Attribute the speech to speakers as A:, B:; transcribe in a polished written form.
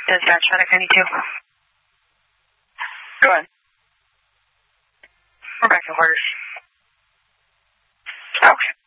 A: Dispatch, FedEx 92.
B: Go ahead.
A: We're back in quarters.
B: Okay.